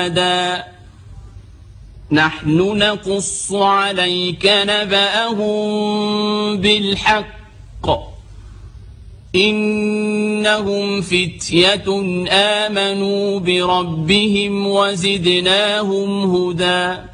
نحن نقص عليك نبأهم بالحق إنهم فتية آمنوا بربهم وزدناهم هدى